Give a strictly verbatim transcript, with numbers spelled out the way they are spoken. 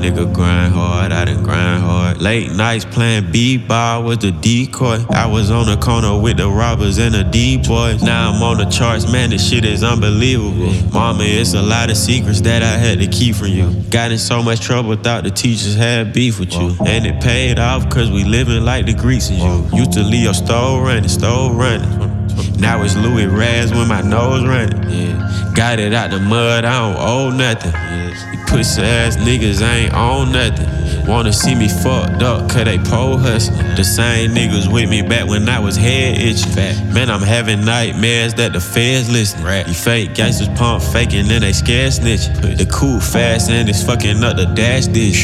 nigga grind hard, I done grind hard. Late nights playing b-ball was the decoy. I was on the corner with the robbers and the D-boys. Now I'm on the charts, man, this shit is unbelievable. Mama, it's a lot of secrets that I had to keep from you. Got in so much trouble, thought the teachers had beef with you. And it paid off, cause we living like the Greeks and you. Used to leave your stove running, stove running. Now it's Louis Raz when my nose running. Yeah. Got it out the mud, I don't owe nothing. Yeah. You pussy ass niggas ain't on nothing. Wanna see me fucked up, cause they pole hustling. The same niggas with me back when I was head itching. Man, I'm having nightmares that the feds listening. You fake gangsters pump faking and they scared snitching. The cool fast and it's fucking up the dash dish.